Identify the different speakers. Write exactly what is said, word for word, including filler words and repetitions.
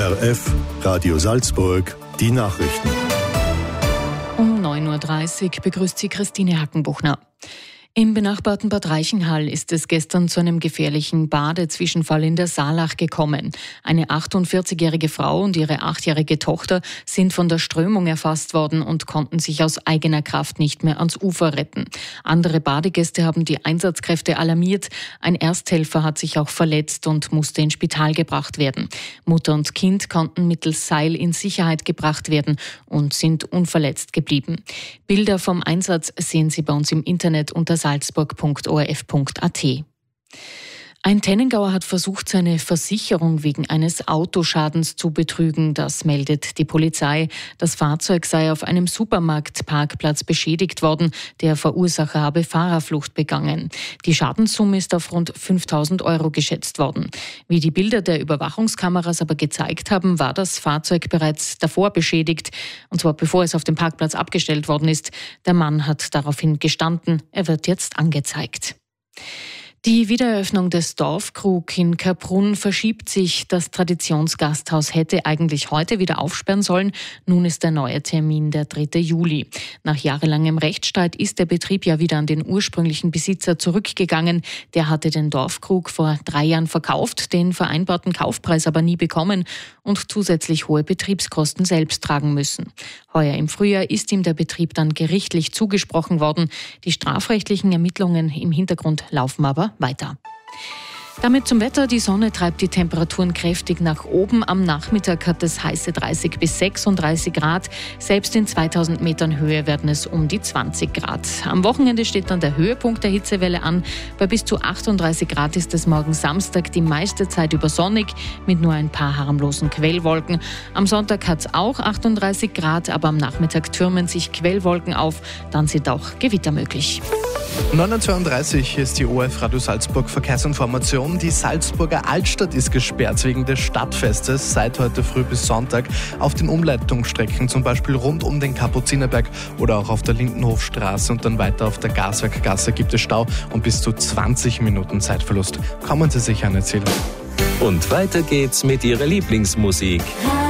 Speaker 1: R F, Radio Salzburg, die Nachrichten.
Speaker 2: Um neun Uhr dreißig begrüßt sie Christine Hackenbuchner. Im benachbarten Bad Reichenhall ist es gestern zu einem gefährlichen Badezwischenfall in der Saalach gekommen. Eine achtundvierzigjährige Frau und ihre achtjährige Tochter sind von der Strömung erfasst worden und konnten sich aus eigener Kraft nicht mehr ans Ufer retten. Andere Badegäste haben die Einsatzkräfte alarmiert. Ein Ersthelfer hat sich auch verletzt und musste ins Spital gebracht werden. Mutter und Kind konnten mittels Seil in Sicherheit gebracht werden und sind unverletzt geblieben. Bilder vom Einsatz sehen Sie bei uns im Internet unter salzburg punkt o r f punkt a t. Ein Tennengauer hat versucht, seine Versicherung wegen eines Autoschadens zu betrügen. Das meldet die Polizei. Das Fahrzeug sei auf einem Supermarktparkplatz beschädigt worden. Der Verursacher habe Fahrerflucht begangen. Die Schadenssumme ist auf rund fünftausend Euro geschätzt worden. Wie die Bilder der Überwachungskameras aber gezeigt haben, war das Fahrzeug bereits davor beschädigt. Und zwar bevor es auf dem Parkplatz abgestellt worden ist. Der Mann hat daraufhin gestanden. Er wird jetzt angezeigt. Die Wiedereröffnung des Dorfkrug in Kaprun verschiebt sich. Das Traditionsgasthaus hätte eigentlich heute wieder aufsperren sollen. Nun ist der neue Termin der dritte Juli. Nach jahrelangem Rechtsstreit ist der Betrieb ja wieder an den ursprünglichen Besitzer zurückgegangen. Der hatte den Dorfkrug vor drei Jahren verkauft, den vereinbarten Kaufpreis aber nie bekommen und zusätzlich hohe Betriebskosten selbst tragen müssen. Heuer im Frühjahr ist ihm der Betrieb dann gerichtlich zugesprochen worden. Die strafrechtlichen Ermittlungen im Hintergrund laufen aber weiter. Damit zum Wetter. Die Sonne treibt die Temperaturen kräftig nach oben. Am Nachmittag hat es heiße dreißig bis sechsunddreißig Grad. Selbst in zweitausend Metern Höhe werden es um die zwanzig Grad. Am Wochenende steht dann der Höhepunkt der Hitzewelle an. Bei bis zu achtunddreißig Grad ist es morgen Samstag die meiste Zeit über sonnig mit nur ein paar harmlosen Quellwolken. Am Sonntag hat es auch achtunddreißig Grad, aber am Nachmittag türmen sich Quellwolken auf. Dann sind auch Gewitter möglich.
Speaker 3: neun Uhr zweiunddreißig ist die O R F Radio Salzburg Verkehrsinformation. Die Salzburger Altstadt ist gesperrt wegen des Stadtfestes seit heute früh bis Sonntag. Auf den Umleitungsstrecken, zum Beispiel rund um den Kapuzinerberg oder auch auf der Lindenhofstraße und dann weiter auf der Gaswerkgasse gibt es Stau und bis zu zwanzig Minuten Zeitverlust. Kommen Sie sich an, erzählen.
Speaker 4: Und weiter geht's mit Ihrer Lieblingsmusik.